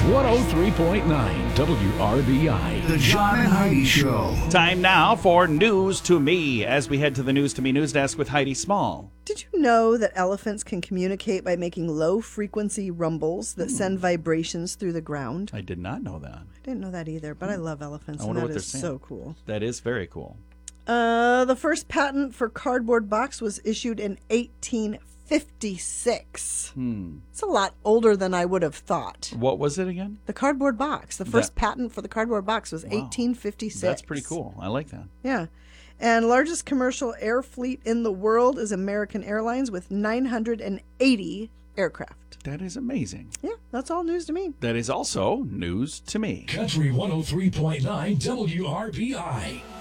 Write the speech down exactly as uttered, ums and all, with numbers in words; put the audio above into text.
one oh three point nine W R B I. The John and Heidi Show. Time now for News to Me, as we head to the News to Me news desk with Heidi Small. Did you know that elephants can communicate by making low-frequency rumbles that send vibrations through the ground? I did not know that. I didn't know that either, but I love elephants, I and wonder that what they're is saying. so cool. That is very cool. Uh, the first patent for cardboard box was issued in eighteen fifty-six. Hmm. It's a lot older than I would have thought. What was it again? The cardboard box. The first That- patent for the cardboard box was Wow. eighteen fifty-six. That's pretty cool. I like that. Yeah. And largest commercial air fleet in the world is American Airlines with nine hundred eighty aircraft. That is amazing. Yeah, that's all news to me. That is also news to me. Country one oh three point nine W R B I.